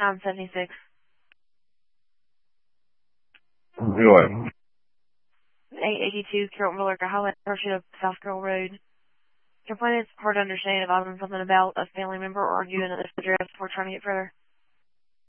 976. What? 882 Carrollville, Lurker Highway, Hershey, South Carroll Road. Complainant's hard to understand if I was something about a family member or you in this address before trying to get further.